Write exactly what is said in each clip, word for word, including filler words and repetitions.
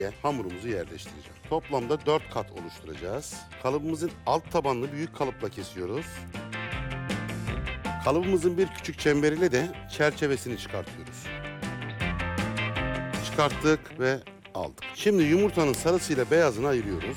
hamurumuzu yerleştireceğim. Toplamda dört kat oluşturacağız. Kalıbımızın alt tabanını büyük kalıpla kesiyoruz. Kalıbımızın bir küçük çemberiyle de çerçevesini çıkartıyoruz. Çıkarttık ve aldık. Şimdi yumurtanın sarısıyla beyazını ayırıyoruz.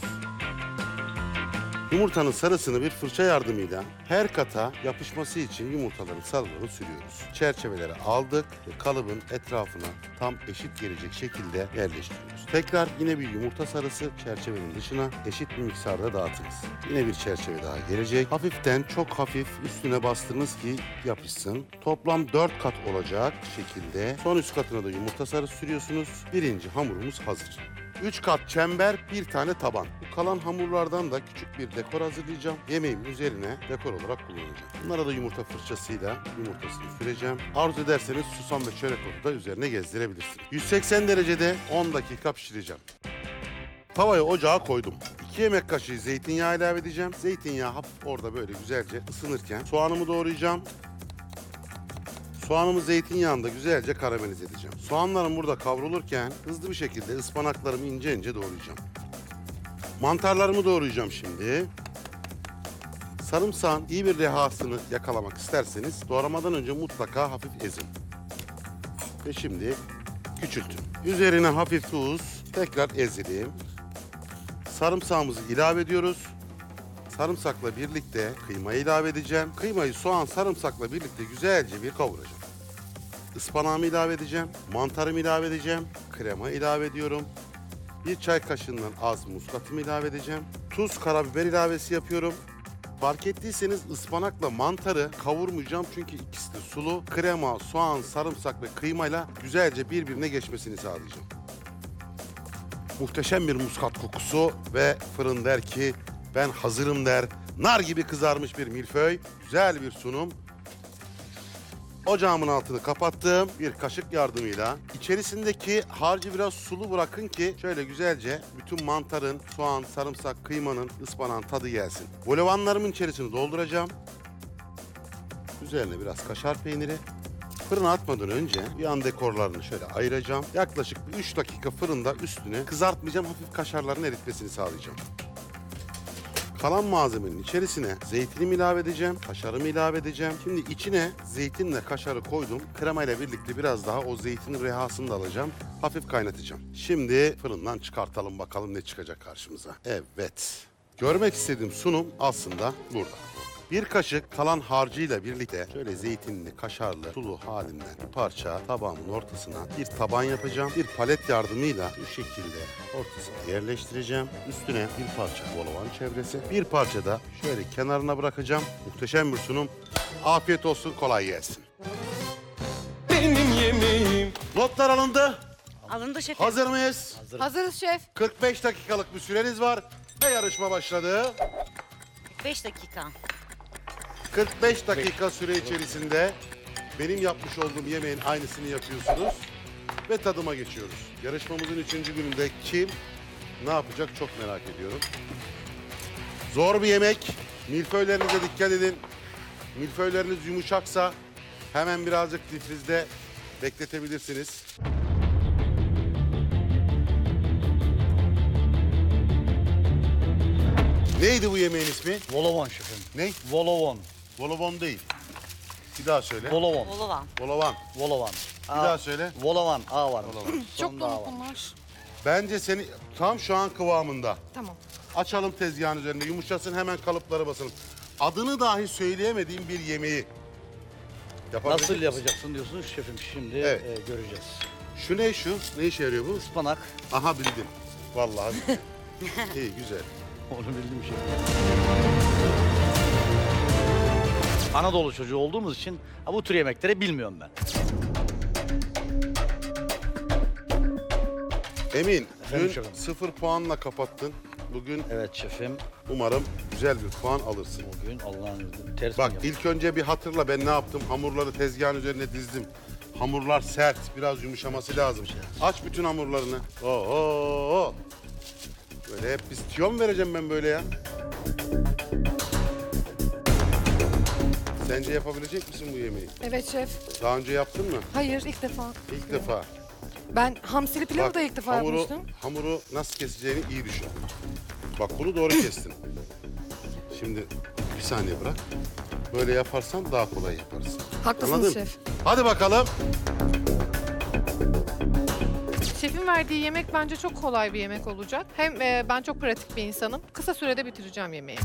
Yumurtanın sarısını bir fırça yardımıyla her kata yapışması için yumurtaların sarılarını sürüyoruz. Çerçeveleri aldık ve kalıbın etrafına tam eşit gelecek şekilde yerleştiriyoruz. Tekrar yine bir yumurta sarısı çerçevenin dışına eşit bir miktarda dağıtınız. Yine bir çerçeve daha gelecek. Hafiften çok hafif üstüne bastırınız ki yapışsın. Toplam dört kat olacak şekilde son üst katına da yumurta sarısı sürüyorsunuz. Birinci hamurumuz hazır. Üç kat çember, bir tane taban. Bu kalan hamurlardan da küçük bir dekor hazırlayacağım. Yemeğimin üzerine dekor olarak kullanacağım. Bunlara da yumurta fırçasıyla yumurtasını süreceğim. Arzu ederseniz susam ve çörek otu da üzerine gezdirebilirsiniz. yüz seksen derecede on dakika pişireceğim. Tavayı ocağa koydum. iki yemek kaşığı zeytinyağı ilave edeceğim. Zeytinyağı hafif orada böyle güzelce ısınırken soğanımı doğrayacağım. Soğanımı zeytinyağında güzelce karamelize edeceğim. Soğanlarım burada kavrulurken hızlı bir şekilde ıspanaklarımı ince ince doğrayacağım. Mantarlarımı doğrayacağım şimdi. Sarımsağın iyi bir rehasını yakalamak isterseniz doğramadan önce mutlaka hafif ezin. Ve şimdi küçültün. Üzerine hafif tuz, tekrar ezelim. Sarımsağımızı ilave ediyoruz. Sarımsakla birlikte kıymayı ilave edeceğim. Kıymayı soğan sarımsakla birlikte güzelce bir kavuracağım. Ispanağımı ilave edeceğim. Mantarımı ilave edeceğim. Krema ilave ediyorum. Bir çay kaşığından az muskatımı ilave edeceğim. Tuz, karabiber ilavesi yapıyorum. Fark ettiyseniz ıspanakla mantarı kavurmayacağım çünkü ikisi de sulu. Krema, soğan, sarımsak ve kıymayla güzelce birbirine geçmesini sağlayacağım. Muhteşem bir muskat kokusu ve fırın der ki ben hazırım der. Nar gibi kızarmış bir milföy, güzel bir sunum. Ocağımın altını kapattım. Bir kaşık yardımıyla. İçerisindeki harcı biraz sulu bırakın ki şöyle güzelce bütün mantarın, soğan, sarımsak, kıymanın, ıspanağın tadı gelsin. Bolovanlarımın içerisini dolduracağım. Üzerine biraz kaşar peyniri. Fırına atmadan önce yan dekorlarını şöyle ayıracağım. Yaklaşık bir üç dakika fırında üstüne kızartmayacağım. Hafif kaşarların eritmesini sağlayacağım. Kalan malzemenin içerisine zeytinimi ilave edeceğim, kaşarımı ilave edeceğim. Şimdi içine zeytinle kaşarı koydum. Krema ile birlikte biraz daha o zeytinin rehasını da alacağım. Hafif kaynatacağım. Şimdi fırından çıkartalım bakalım ne çıkacak karşımıza. Evet. Görmek istediğim sunum aslında burada. Bir kaşık kalan harcıyla birlikte şöyle zeytinli, kaşarlı, sulu halinden bir parça tabağımın ortasına bir taban yapacağım. Bir palet yardımıyla bu şekilde ortasına yerleştireceğim. Üstüne bir parça bolavan çevresi, bir parça da şöyle kenarına bırakacağım. Muhteşem bir sunum. Afiyet olsun, kolay gelsin. Benim yemeğim. Notlar alındı. Alındı şefim. Hazır mıyız? Hazırız şef. kırk beş dakikalık bir süreniz var ve yarışma başladı. beş dakika. kırk beş dakika süre içerisinde benim yapmış olduğum yemeğin aynısını yapıyorsunuz ve tadıma geçiyoruz. Yarışmamızın üçüncü gününde kim ne yapacak çok merak ediyorum. Zor bir yemek. Milföylerinize dikkat edin. Milföyleriniz yumuşaksa hemen birazcık difrizde bekletebilirsiniz. Neydi bu yemeğin ismi? Volovon şefim. Ne? Volovon. Volovon değil. Bir daha söyle. Volovon. Bolovan. Volovan. Volovan. Bir daha söyle. Volovan. A var. Volovan. Çok Sonunda A dolu var. bunlar. Bence seni tam şu an kıvamında. Tamam. Açalım tezgahın üzerinde. Yumuşasın, hemen kalıpları basın. Adını dahi söyleyemediğim bir yemeği. Yapabilecek Nasıl misin? yapacaksın diyorsunuz şefim. Şimdi Evet. e, göreceğiz. Şu ne şu? Ne işe yarıyor bu? Ispanak. Aha bildim. Vallahi bildim. İyi, güzel. Onu bildim şefim. Anadolu çocuğu olduğumuz için ha, bu tür yemekleri bilmiyorum ben. Emin, Efendim dün şefim. sıfır puanla kapattın. Bugün Evet şefim. umarım güzel bir puan alırsın. Bugün Allah'ın izniyle ters Bak mi yaptım? ilk önce bir hatırla ben ne yaptım. Hamurları tezgahın üzerine dizdim. Hamurlar sert, biraz yumuşaması lazım. Aç bütün hamurlarını. Oo, oo, oo. Böyle hep biz tiyo mu vereceğim ben böyle ya? Sence yapabilecek misin bu yemeği? Evet şef. Daha önce yaptın mı? Hayır ilk defa. İlk defa. Ben hamsili pilavı Bak, da ilk defa hamuru, yapmıştım. hamuru nasıl keseceğini iyi düşün. Bak bunu doğru kestin. Şimdi bir saniye bırak. Böyle yaparsan daha kolay yaparsın. Haklısınız Anladın? şef. Hadi bakalım. Şefin verdiği yemek bence çok kolay bir yemek olacak. Hem e, ben çok pratik bir insanım. Kısa sürede bitireceğim yemeği.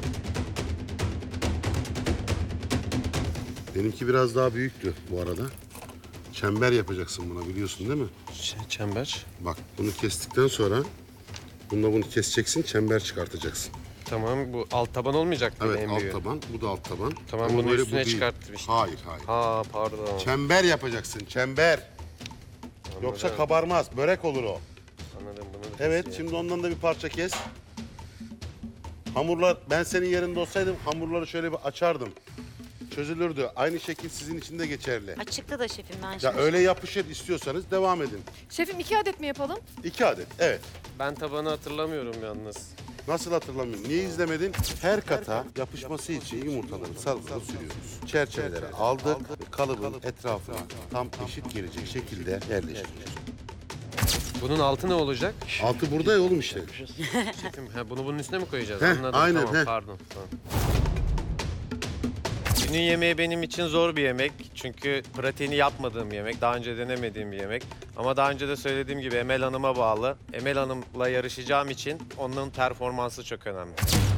Benimki biraz daha büyüktü bu arada. Çember yapacaksın buna, biliyorsun değil mi? Şey, çember. Bak bunu kestikten sonra bununla bunu keseceksin, çember çıkartacaksın. Tamam, bu alt taban olmayacak mı Evet, en alt büyüğü? taban, bu da alt taban. Tamam, Ama bunu böyle bu üstüne değil. çıkarttım işte. Hayır, hayır. Ha pardon. Çember yapacaksın, çember. Yoksa Anladım. kabarmaz, börek olur o. Anladım bunu. da Evet, keseyim. şimdi ondan da bir parça kes. Hamurlar, ben senin yerinde olsaydım hamurları şöyle bir açardım. Çözülürdü. Aynı şekil sizin için de geçerli. Açıkta da şefim ben Ya şimdi. öyle yapışır istiyorsanız devam edin. Şefim iki adet mi yapalım? İki adet, evet. Ben tabanı hatırlamıyorum yalnız. Nasıl hatırlamıyorum? Niye izlemedin? Her kata yapışması için yumurtaları sarımsağı sürüyoruz. Çerçeveleri aldık, kalıbın etrafına tam eşit gelecek şekilde yerleştiriyoruz. Bunun altı ne olacak? Altı burada ya oğlum işte. Şefim, ha, bunu bunun üstüne mi koyacağız? Heh, Anladım, aynen, tamam, heh. pardon. Tamam. Günün yemeği benim için zor bir yemek. Çünkü pratiğini yapmadığım yemek, daha önce denemediğim bir yemek. Ama daha önce de söylediğim gibi Emel Hanım'a bağlı. Emel Hanım'la yarışacağım için onun performansı çok önemli.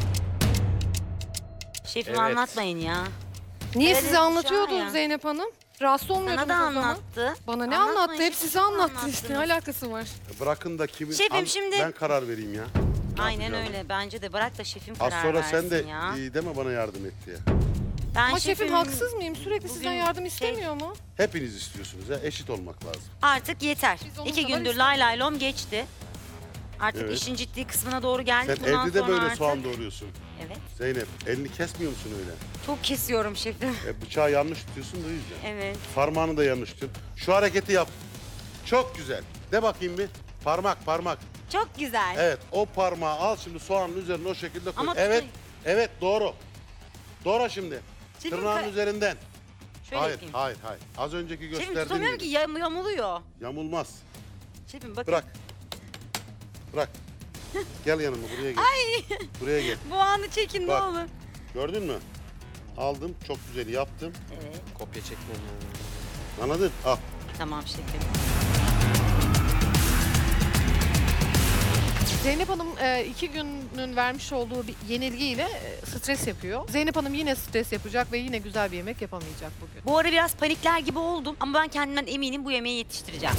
Şefim Evet. anlatmayın ya. Niye Evet, size şu an anlatıyordu ya. Zeynep Hanım? Rahatsız olmuyordunuz Sana da o zaman. anlattı. Bana ne Anlatmayın anlattı? Hep şefim, size siz anlattı anlattınız. işte. Ne alakası var? Bırakın da kimin... Şefim, şimdi- Ben karar vereyim ya. Ne Aynen yapacağım? öyle. Bence de bırak da şefim Az karar sonra versin sen de ya. iyi deme bana yardım et diye. Ben Ama şefim şefim haksız mıyım? Sürekli sizden bugün yardım şey- istemiyor mu? Hepiniz istiyorsunuz ya, eşit olmak lazım. Artık yeter. Biz onun İki kadar gündür lay lay lom geçti. Artık Evet. işin ciddi kısmına doğru geldik. Sen Bundan evde de sonra böyle artık... soğan doğruyorsun. Evet. Zeynep, elini kesmiyor musun öyle? Çok kesiyorum şefim. E, bıçağı yanlış tutuyorsun da o yüzden. Evet. Parmağını da yanlış tut. Şu hareketi yap. Çok güzel. De bakayım bir. Parmak, parmak. Çok güzel. Evet, o parmağı al şimdi soğanın üzerine o şekilde koy. Ama Evet, tutayım. evet doğru. Doğru şimdi. Şefim, Tırnağın ka- üzerinden. Şöyle hayır, yapayım. hayır, hayır. Az önceki Şefim gösterdiğim tutamıyorum gibi. ki yam yamuluyor. Yamulmaz. Şefim bakın. Bırak. Bırak. Gel yanıma, buraya gel. Buraya gel. Bu anı çekin Bak. ne olur. Gördün mü? Aldım, çok güzel yaptım. Evet. Kopya çekmem. Anladın? Al. Tamam şefim. Zeynep Hanım e, iki günün vermiş olduğu bir yenilgiyle e, stres yapıyor. Zeynep Hanım yine stres yapacak ve yine güzel bir yemek yapamayacak bugün. Bu ara biraz panikler gibi oldum ama ben kendimden eminim bu yemeği yetiştireceğim.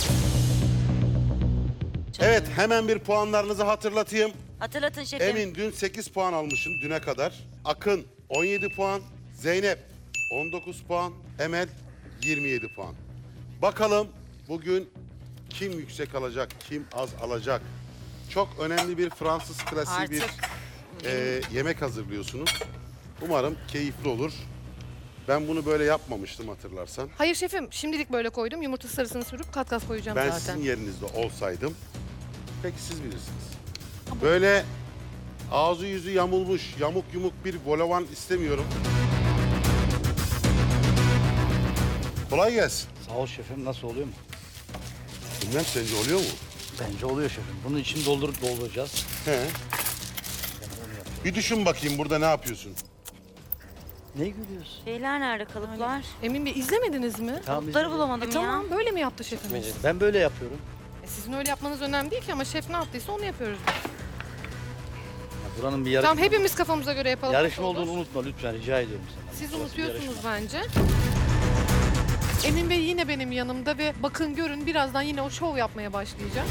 Evet, hemen bir puanlarınızı hatırlatayım. Hatırlatın şefim. Emin dün sekiz puan almışsın düne kadar. Akın on yedi puan. Zeynep on dokuz puan. Emel yirmi yedi puan. Bakalım bugün kim yüksek alacak, kim az alacak? Çok önemli bir Fransız klasiği bir Artık e, yemek hazırlıyorsunuz. Umarım keyifli olur. Ben bunu böyle yapmamıştım hatırlarsan. Hayır şefim şimdilik böyle koydum. Yumurta sarısını sürüp kat kat koyacağım Ben zaten. sizin yerinizde olsaydım, peki siz bilirsiniz. Böyle ağzı yüzü yamulmuş, yamuk yumuk bir volavan istemiyorum. Kolay gelsin. Sağ ol şefim, nasıl oluyor mu? Bilmem sence oluyor mu? Bence oluyor şefim. Bunun için doldurup dolduracağız. He. Bir düşün bakayım burada ne yapıyorsun? Ne gülüyorsun? şeyler nerede kalıplar? Emin Bey izlemediniz mi? Tamam, Kalıpları izledim. bulamadım E, ya. tamam böyle mi yaptı şefimiz? Mecid. Ben böyle yapıyorum. E, sizin öyle yapmanız önemli değil ki ama şef ne yaptıysa onu yapıyoruz. biz. Ya buranın bir yarışma, Tamam hepimiz kafamıza göre yapalım. yarışma Nasıl olur? olduğunu unutma lütfen, rica ediyorum sana. Siz Burası bir unutuyorsunuz yarışma. bence. Emin Bey yine benim yanımda ve bakın görün birazdan yine o şov yapmaya başlayacak.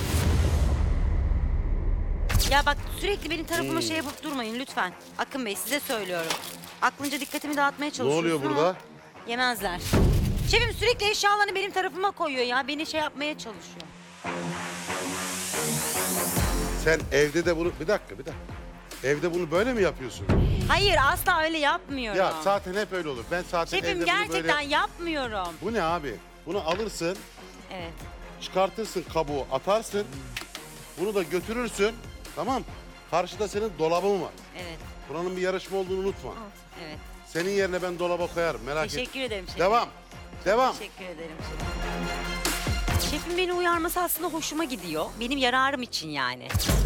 Ya bak sürekli benim tarafıma Hmm. şey yapıp durmayın lütfen. Akın Bey size söylüyorum. Aklınca dikkatimi dağıtmaya Ne çalışıyorsun oluyor ama burada? Yemezler. Şefim sürekli eşyalarını benim tarafıma koyuyor ya. Beni şey yapmaya çalışıyor. Sen evde de bunu... Bir dakika, bir dakika. Evde bunu böyle mi yapıyorsun? Hayır asla öyle yapmıyorum. Ya zaten hep öyle olur. Ben zaten Şefim evde bunu gerçekten böyle... yapmıyorum. Bu ne abi? Bunu alırsın, Evet. çıkartırsın kabuğu, atarsın. Bunu da götürürsün. Tamam. Karşıda senin dolabın var. Evet. Buranın bir yarışma olduğunu unutma. Evet. Senin yerine ben dolaba koyarım, merak etme. Teşekkür ederim şefim. Devam. Devam. Teşekkür ederim şefim. Şefim beni uyarması aslında hoşuma gidiyor. Benim yararım için yani.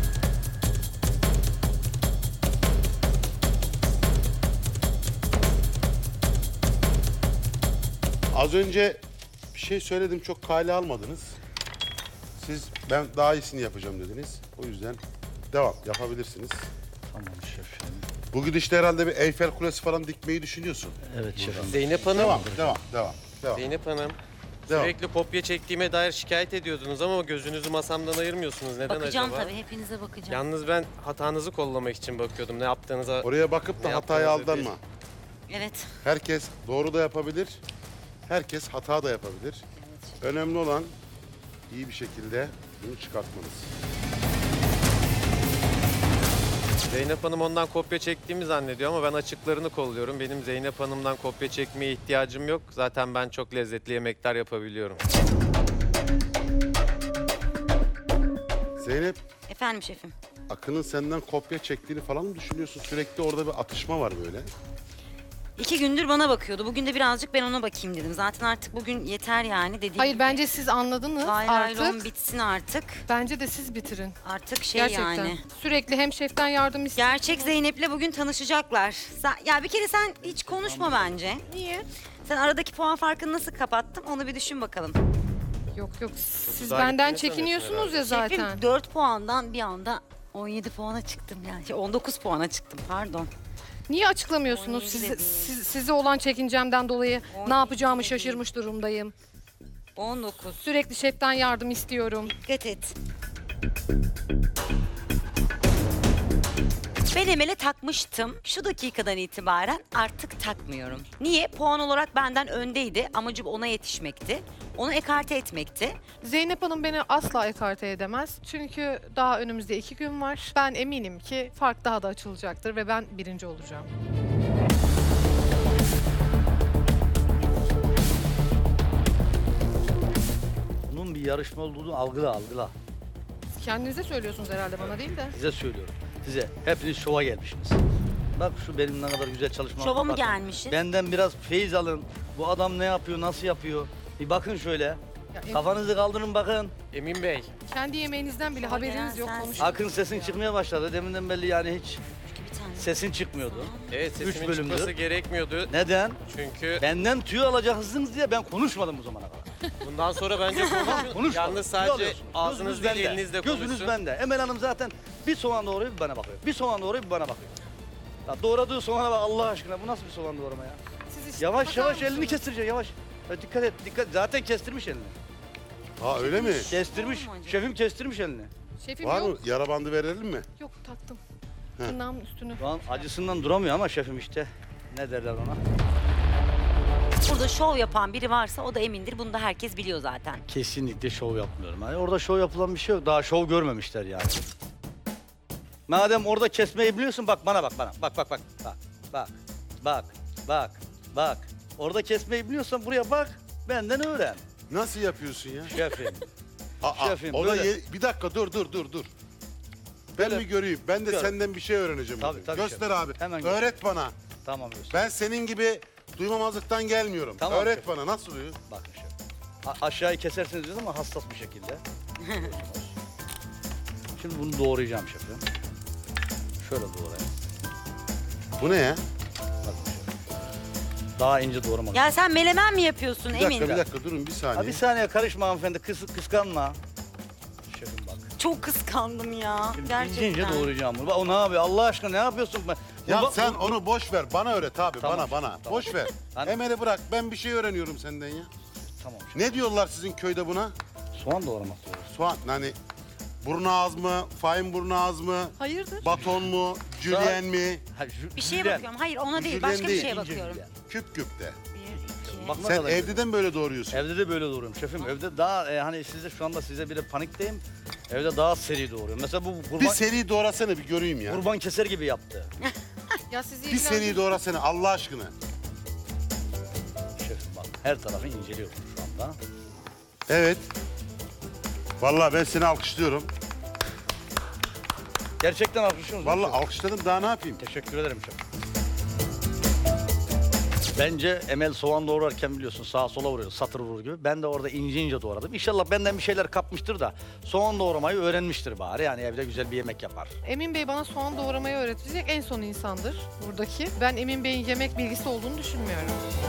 Az önce bir şey söyledim, çok kale almadınız. Siz ben daha iyisini yapacağım dediniz. O yüzden devam yapabilirsiniz. Tamam şefim. Bu gidişte herhalde bir Eyfel Kulesi falan dikmeyi düşünüyorsun. Evet şefim. Zeynep Hanım, Devam, devam, devam. devam. Zeynep Hanım. Devam. Sürekli kopya çektiğime dair şikayet ediyordunuz ama gözünüzü masamdan ayırmıyorsunuz. Neden Bakacağım acaba? tabii, hepinize bakacağım. Yalnız ben hatanızı kollamak için bakıyordum. Ne yaptığınıza... Oraya bakıp da Ne hataya yaptığınızı aldanma. değil. Evet. Herkes doğru da yapabilir, herkes hata da yapabilir. Önemli olan iyi bir şekilde bunu çıkartmanız. Zeynep Hanım ondan kopya çektiğimi zannediyor ama ben açıklarını kolluyorum. Benim Zeynep Hanım'dan kopya çekmeye ihtiyacım yok. Zaten ben çok lezzetli yemekler yapabiliyorum. Zeynep, Efendim şefim. Akın'ın senden kopya çektiğini falan mı düşünüyorsun? Sürekli orada bir atışma var böyle. İki gündür bana bakıyordu. Bugün de birazcık ben ona bakayım dedim. Zaten artık bugün yeter yani dediğim Hayır gibi. bence siz anladınız Lay lay lom artık. bitsin artık. Bence de siz bitirin. Artık şey Gerçekten. yani. Sürekli hem şeften yardım istiyor. Gerçek Zeynep'le bugün tanışacaklar. Sen, ya bir kere sen hiç konuşma bence. Niye? Sen aradaki puan farkını nasıl kapattın onu bir düşün bakalım. Yok yok siz güzel benden gittiğini çekiniyorsunuz ya sanıyorsun zaten. Şefim dört puandan bir anda on yedi puana çıktım yani. Şey, on dokuz puana çıktım pardon. Niye açıklamıyorsunuz? on yedi Sizi, de değil. siz- size olan çekincemden dolayı on ne yedi yapacağımı de şaşırmış durumdayım. on dokuz. Sürekli şeften yardım istiyorum. Dikkat et. Ben Emel'e takmıştım. Şu dakikadan itibaren artık takmıyorum. Niye? Puan olarak benden öndeydi. Amacım ona yetişmekti. Onu ekarte etmekti. Zeynep Hanım beni asla ekarte edemez. Çünkü daha önümüzde iki gün var. Ben eminim ki fark daha da açılacaktır ve ben birinci olacağım. Bunun bir yarışma olduğunu algıla algıla. Kendinize söylüyorsunuz herhalde bana değil de. Size söylüyorum. Size. Hepiniz şova gelmişsiniz. Bak şu benim ne kadar güzel çalışmam. Şova mı Bakın, gelmişiz? Benden biraz feyiz alın. Bu adam ne yapıyor, nasıl yapıyor? Bir bakın şöyle. Ya, em- Kafanızı kaldırın bakın. Emin Bey, kendi yemeğinizden bile Şova haberiniz gelen yok. sensin. Konuşuyorsunuz Akın sesin ya. çıkmaya başladı. Deminden belli yani hiç Bir tane. sesin çıkmıyordu. evet Üç sesimin bölümdür. çıkması gerekmiyordu. Neden? Çünkü Benden tüy alacaksınız diye ben konuşmadım bu zamana kadar. bundan sonra bence konuşun. Konuşmadım. Yalnız Tüy sadece alıyorsunuz. ağzınız Gözünüz değil bende. elinizle Gözünüz konuşsun. bende. Emel Hanım zaten bir soğan doğruyor bir bana bakıyor. Bir soğan doğruyor bir bana bakıyor. Ya doğradığı soğana bak Allah aşkına bu nasıl bir soğan doğrama ya? Siz işte Yavaş bakar yavaş mısınız? elini kestireceksin yavaş. Ya dikkat et dikkat. Zaten kestirmiş elini. Ha öyle mi? Kestirmiş. Var mı acaba? Şefim kestirmiş elini. Şefim Var yok. mı? Yara bandı verelim mi? Yok taktım. Heh. Tırnağımın üstünü. Şu an acısından duramıyor ama şefim işte. Ne derler ona? Burada şov yapan biri varsa o da Emin'dir. Bunu da herkes biliyor zaten. Kesinlikle şov yapmıyorum. Yani orada şov yapılan bir şey yok. Daha şov görmemişler yani. Madem orada kesmeyi biliyorsun bak bana bak bana. Bak bak bak. Bak bak bak bak bak. Orada kesmeyi biliyorsan buraya bak. Benden öğren. Nasıl yapıyorsun ya? Şefim. Aa, Şefim, o da böyle. ye- bir dakika dur dur dur dur. Ben Böyle. bir göreyim. Ben de Gör. senden bir şey öğreneceğim. Tabii, bugün. tabii Göster şefim. abi. Hemen gör. Öğret bana. Tamam Yusuf. Ben senin gibi duymamazlıktan gelmiyorum. Tamam Öğret şefim. bana nasıl oluyor? Bakın şefim. A- aşağıyı kesersiniz dedim ama hassas bir şekilde. Şimdi bunu doğrayacağım şefim. Şöyle doğrayayım. Bu ne ya? Bakın şefim. Daha ince doğramak. Ya sen melemen mi yapıyorsun Bir Emin? dakika bir dakika durun bir saniye. Ha, bir saniye karışma hanımefendi, kıs kıskanma. Şefim bak. Çok kıskandım ya. Şimdi Gerçekten. ince ince doğrayacağım bunu. Bak o ne yapıyor? Allah aşkına ne yapıyorsun? Ben, Ya Bunu bak- sen onu boş ver. Bana öğret abi. Tamam, bana bana. tamam. Boş ver. Ben- Emel'i bırak. Ben bir şey öğreniyorum senden ya. Tamam. şefim. Ne diyorlar sizin köyde buna? Soğan doğramak diyoruz. Soğan hani burnu ağız mı? Fahin burnu ağız mı? Hayırdır? Baton mu? Jülyen mi? Ha, jü- Bir şeye jülyen. bakıyorum. Hayır ona değil. Jülyen Başka bir değil, şeye ince bakıyorum. jülyen. Küp küp de. Bir, iki. Bak ne Sen kadar evde güzel. de mi böyle doğruyorsun? Evde de böyle doğruyorum şefim. Evde daha e, hani sizde şu anda size bile panikteyim. Evde daha seri doğruyorum. Mesela bu Bir kurban, seri doğrasana bir göreyim ya. kurban keser gibi yaptı. Ya sizi Bir seri doğrasana Allah aşkına. Şefim bak her tarafı inceliyorum şu anda. Evet. Vallahi ben seni alkışlıyorum. Gerçekten alkışlıyor musunuz? Vallahi alkışladım daha ne yapayım? Teşekkür ederim şefim. Bence Emel soğan doğrarken biliyorsun sağa sola vuruyor, satır vurur gibi. Ben de orada ince ince doğradım. İnşallah benden bir şeyler kapmıştır da soğan doğramayı öğrenmiştir bari. Yani evde güzel bir yemek yapar. Emin Bey bana soğan doğramayı öğretecek en son insandır buradaki. Ben Emin Bey'in yemek bilgisi olduğunu düşünmüyorum.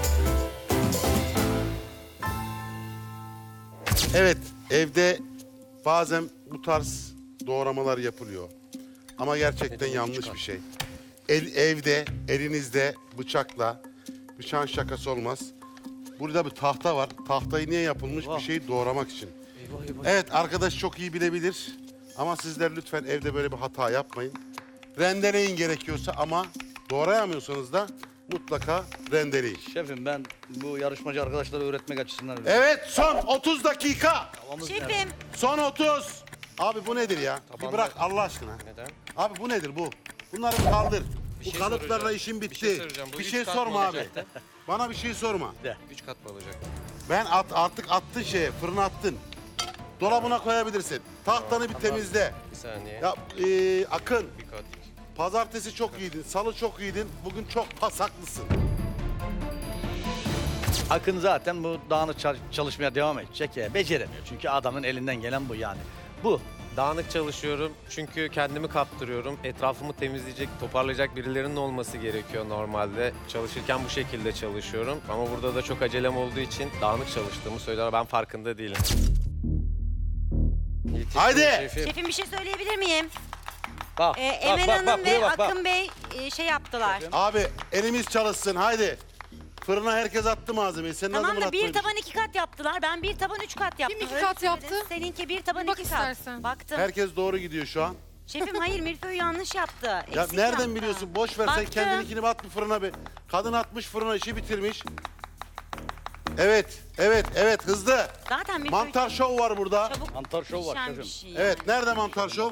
Evet, evde bazen bu tarz doğramalar yapılıyor. Ama gerçekten yanlış bir şey. El, evde, elinizde bıçakla, bıçağın şakası olmaz. Burada bir tahta var. Tahtayı niye yapılmış? Bir şeyi doğramak için. Evet, arkadaş çok iyi bilebilir. Ama sizler lütfen evde böyle bir hata yapmayın. Rendeleyin gerekiyorsa ama doğrayamıyorsanız da mutlaka rendeleyin. Şefim ben bu yarışmacı arkadaşlara öğretmek açısından öyle. Evet, son otuz dakika. Şefim, Son otuz. Abi bu nedir ya? Bir Tabanca- bırak Allah aşkına. Neden? Abi bu nedir bu? Bunları bir kaldır. Bir bu şey kalıplarla soracağım. işin bitti. Bir şey soracağım. Bu Bir üç şey kat sorma mı abi. olacaktı? Bana bir şey sorma. Üç kat mı olacak? Ben at, artık attın şeye, fırına attın. Dolabına koyabilirsin. Tahtanı bir temizle. Bir saniye. Ya e, Akın, Bir kat. pazartesi çok iyiydin, salı çok iyiydin. Bugün çok pasaklısın. Akın zaten bu dağınık çal- çalışmaya devam edecek ya. Beceremiyor çünkü adamın elinden gelen bu yani. Bu. Dağınık çalışıyorum çünkü kendimi kaptırıyorum. Etrafımı temizleyecek, toparlayacak birilerinin olması gerekiyor normalde. Çalışırken bu şekilde çalışıyorum. Ama burada da çok acelem olduğu için dağınık çalıştığımı söyler. Ben farkında değilim. Yetiştim Haydi! şefim. şefim bir şey söyleyebilir miyim? Bak, Ee, bak, Emel bak, Hanım bak, ve buraya bak, bak. Akın Bey e, şey yaptılar. Abi elimiz çalışsın haydi. Fırına herkes attı malzemeyi. Sen ne Tamam zaman da atmayı bir taban iki kat yaptılar. Ben bir taban üç kat yaptım. iki Öyle kat söyledin. yaptı? Seninki bir taban Bir bak iki kat. istersen. Baktım. Herkes doğru gidiyor şu an. Şefim hayır milföy yanlış yaptı. Ya Eksik nereden yaptı. biliyorsun? Boş ver sen Baktım. kendininkini at bir fırına bir. Kadın atmış fırına işi bitirmiş. Evet, evet, evet hızlı. Zaten milföy Mantar şov var burada. çabuk Mantar şov var pişen şefim. bir şey. Evet, nerede mantar şov?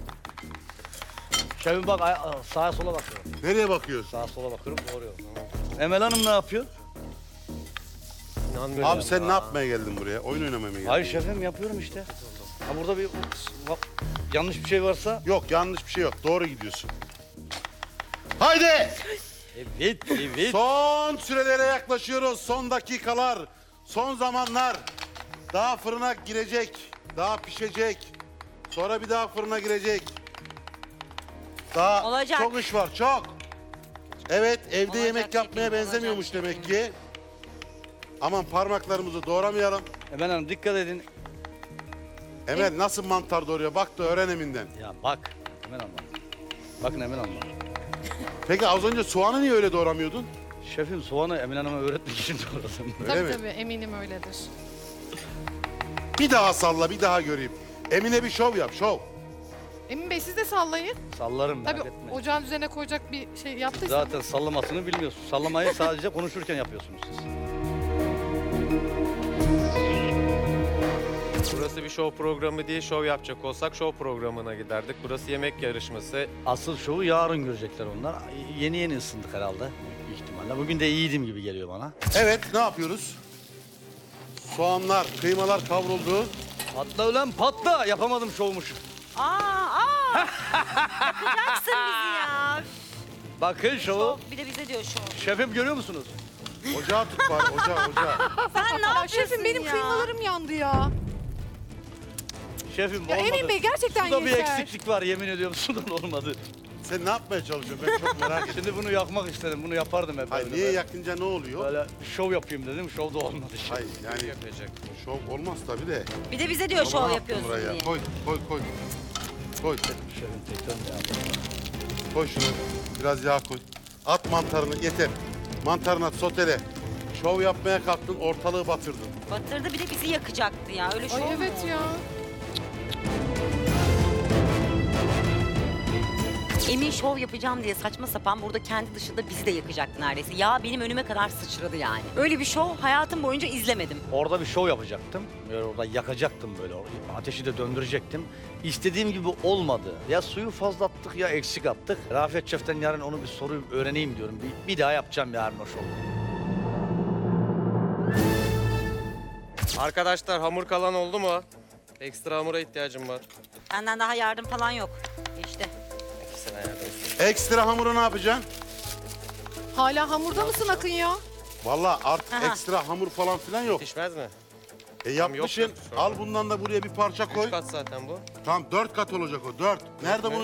Şefim bak ay- sağa sola bakıyorum. Nereye bakıyorsun? Sağa sola bakıyorum doğruyorum. Emel Hanım ne yapıyor? İnanmıyorum Abi sen ya. ne yapmaya geldin buraya? Oyun oynamaya mı geldin? Hayır şefim yapıyorum işte. Ha burada bir bak, yanlış bir şey varsa. Yok, yanlış bir şey yok. Doğru gidiyorsun. Haydi! Evet, evet. Son sürelere yaklaşıyoruz. Son dakikalar, son zamanlar. Daha fırına girecek, daha pişecek. Sonra bir daha fırına girecek. Daha Olacak. çok iş var, çok. Evet, evde Olacak yemek yapmaya şefim, benzemiyormuş olacak demek ki. Aman parmaklarımızı doğramayalım. Emel Hanım dikkat edin. Emel nasıl mantar doğruyor? Bak da öğren Emin'den. Ya bak Emel Hanım. Bakın Emel Hanım. Peki az önce soğanı niye öyle doğramıyordun? Şefim soğanı Emel Hanım'a öğretmek için doğradım. Öyle Tabii mi? tabii eminim öyledir. Bir daha salla, bir daha göreyim. Emine bir şov yap, şov. Emin Bey siz de sallayın. Sallarım merak Tabii etmeyin. ocağın üzerine koyacak bir şey yaptıysanız. Zaten sallamasını bilmiyorsunuz. Sallamayı sadece konuşurken yapıyorsunuz siz. Burası bir show programı değil. Show yapacak olsak show programına giderdik. Burası yemek yarışması. Asıl şovu yarın görecekler onlar. Yeni yeni ısındık herhalde büyük ihtimalle. Bugün de iyiydim gibi geliyor bana. Evet, ne yapıyoruz? Soğanlar, kıymalar kavruldu. Patla ulan patla. Yapamadım şovmuş. Aa, aa. Yakacaksın bizi ya. Bakın şovu. Bir de bize diyor şu. Şefim görüyor musunuz? Ocağı tut bari, ocağı, ocağı. Sen ne Aa, yapıyorsun şefim benim ya? kıymalarım yandı ya. Şefim Ya olmadı. Emin Bey gerçekten Suda bir yeter. eksiklik var yemin ediyorum sudan olmadı. Sen ne yapmaya çalışıyorsun? Ben çok merak ettim. Şimdi bunu yakmak istedim. Bunu yapardım hep. Hayır, böyle. niye yakınca ne oluyor? Böyle şov yapayım dedim. Şov da olmadı. Şef. Hayır, yani Yapacak. şov olmaz tabii de. Bir de bize diyor Ama şov ne yaptın yapıyorsun buraya? diye. Koy, koy, koy. Koy, Şefim tekrar ya. koy şunu. Biraz yağ koy. At mantarını, yeter. Mantarını at, sotele. Şov yapmaya kalktın, ortalığı batırdın. Batırdı bir de bizi yakacaktı ya. Öyle şov Ay mu evet olur? ya. Emin şov yapacağım diye saçma sapan burada kendi dışında bizi de yakacaktı neredeyse. Ya benim önüme kadar sıçradı yani. Öyle bir şov hayatım boyunca izlemedim. Orada bir şov yapacaktım. Böyle orada yakacaktım böyle. Ateşi de döndürecektim. İstediğim gibi olmadı. Ya suyu fazla attık ya eksik attık. Rafet Şef'ten yarın onu bir sorayım, öğreneyim diyorum. Bir, bir daha yapacağım yarın o şovu. Arkadaşlar hamur kalan oldu mu? Ekstra hamura ihtiyacım var. Benden daha yardım falan yok. İşte. İkisine yardım. Ekstra hamuru ne yapacaksın? Hala hamurda mısın Akın ya? Vallahi artık Aha. ekstra hamur falan filan yok. Pişmez mi? E yapmışsın. yok, sorun Al yok. bundan da buraya bir parça koy. Üç kat zaten bu. Tamam dört kat olacak o dört. Nerede mü? bunun